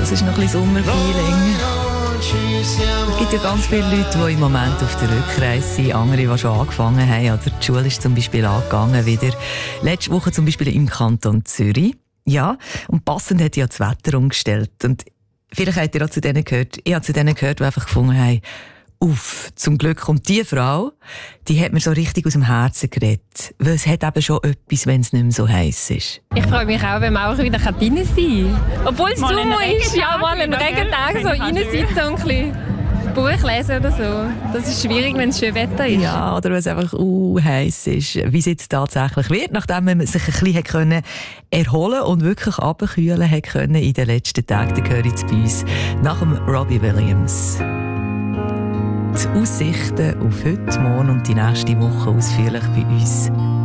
Das ist noch ein bisschen Sommerfeeling. Es gibt ja ganz viele Leute, die im Moment auf der Rückreise sind, andere, die schon angefangen haben. Oder die Schule ist zum Beispiel angegangen wieder. Letzte Woche zum Beispiel im Kanton Zürich. Ja, und passend hat ja das Wetter umgestellt. Und vielleicht habt ihr auch zu denen gehört. Ich habe zu denen gehört, die einfach gefunden haben, zum Glück kommt die Frau, die hat mir so richtig aus dem Herzen geredet. Weil es hat eben schon etwas, wenn es nicht mehr so heiß ist. Ich freue mich auch, wenn man auch wieder drin sein kann. Obwohl es Sommer ist, ja, mal einen Regentag so reinsitzen und ein bisschen Buch lesen oder so. Das ist schwierig, wenn es schön Wetter ist. Ja, oder wenn es einfach heiß ist. Wie es jetzt tatsächlich wird, nachdem man sich ein bisschen erholen und wirklich runterkühlen können in den letzten Tagen. Da gehört jetzt bei uns nach dem Robbie Williams. Die Aussichten auf heute, morgen und die nächste Woche ausführlich bei uns.